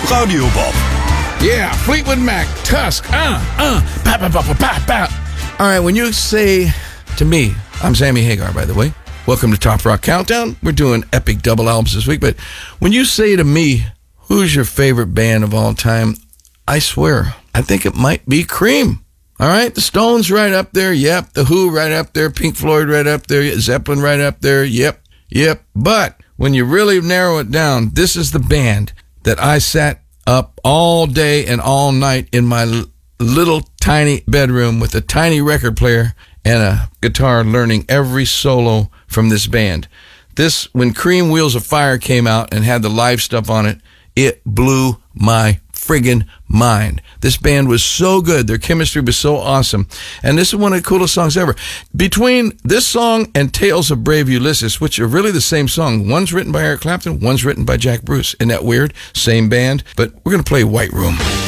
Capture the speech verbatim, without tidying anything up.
Radio Bob. Yeah, Fleetwood Mac, Tusk, uh, uh, ba, ba, ba, ba, ba, ba. All right, when you say to me, I'm Sammy Hagar, by the way. Welcome to Top Rock Countdown. We're doing epic double albums this week, but when you say to me, who's your favorite band of all time, I swear, I think it might be Cream. All right, the Stones right up there, yep. The Who right up there, Pink Floyd right up there, Zeppelin right up there, yep, yep. But when you really narrow it down, this is the band that I sat up all day and all night in my l- little tiny bedroom with a tiny record player and a guitar learning every solo from this band. This, when Cream Wheels of Fire came out and had the live stuff on it, it blew my friggin' mind. This band was so good. Their chemistry was so awesome. And this is one of the coolest songs ever. Between this song and Tales of Brave Ulysses, which are really the same song, one's written by Eric Clapton, one's written by Jack Bruce. Isn't that weird? Same band. But we're going to play White Room.